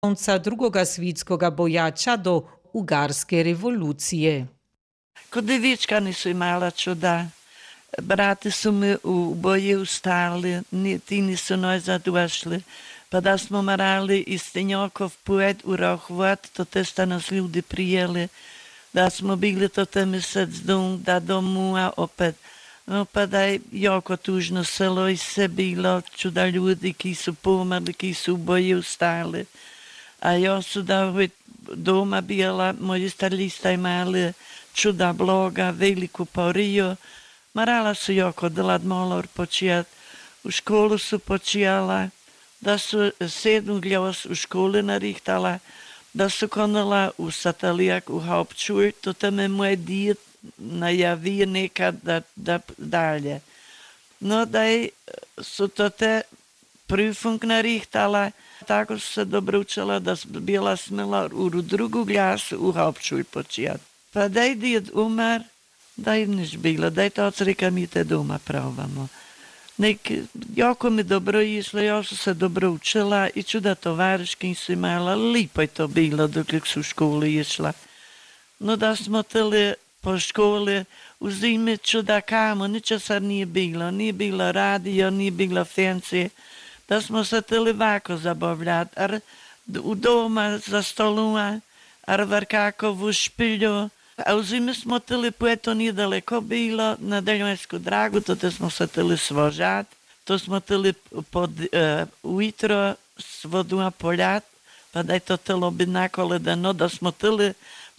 konca drugoga svjetskoga bojača do Ugarske revolucije. Kod devička nisu imala čuda. Brati su mi u boji ustali, ti nisu nazad došli. Pa da smo morali iz Stenjakov pojet u Rohvat, to testa nas ljudi prijeli. Da smo bili to te mjesec da domua opet. No pa da je jako tužno selo i se bilo, čuda ljudi ki su pomrli, ki su u boji ustali. A ja su da doma bila, moji starlista imali čuda bloga, veliku poriju. Morala su jako delati malo počijat. U školu su počijala, da su 7. glas u školi narihtala, da su konala u Satalijak u Hauptschule, to teme moje djet najavio nekad da dalje. No da su to te prüfung narihtala, tako su se dobro učila da bila smela u drugu glasu u Hauptschule počijat. Pa da je djet umar, da je niš bilo, da je to otrika mi te doma pravamo. Jako mi dobro išlo, ja su se dobro učila i čuda tovariškin su imala, lipo je to bilo dok su u školi išla. No da smo tili po školi u zimi čuda kamo, ničo sad nije bilo radio, nije bilo fancy, da smo se tili vako zabavljati, ar u doma za stoluma, ar varkakovu špilju. A u zimi smo tili, to nije daleko bilo, na Deljansku dragu, to te smo se tili svožat, to smo tili ujutro s voduma poljat, pa da je to telo bi nakoledano, da smo tili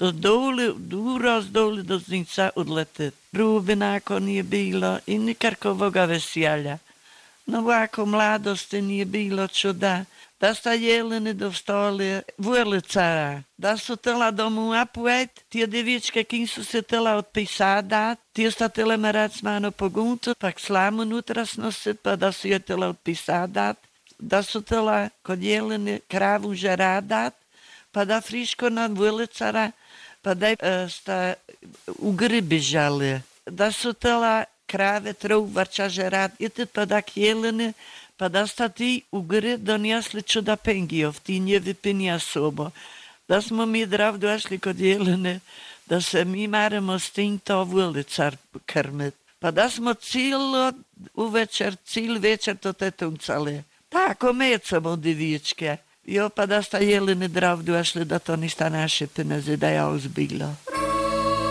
doli do Znica odletit. Rubi nako nije bilo i nikarkovoga veselja. No ovako mladosti nije bilo čuda. Da sta jeleni dostali vulicara, da su tela domu apuet, tije devičke kin su se tela odpisat dat, tije sta tela merat s mano po guncu, pak slamu nutra snosit, pa da su je tela odpisat dat, da su tela kod jeleni kravu žerat dat, pa da friško na vulicara, pa da sta u gribi žali, da su tela krave trouvarča žerat, pa da k jeleni, pa da sta ti u gri donijasli čuda pengijov, ti nje vypinja sobo. Da smo mi drav došli kod Jelene, da se mi maremo s tim to vulicar krmit. Pa da smo cijel večer to te tuncali. Tako mecamo divičke. Jo, pa da sta Jelene drav došli da to ništa naše peneze da je ozbilo.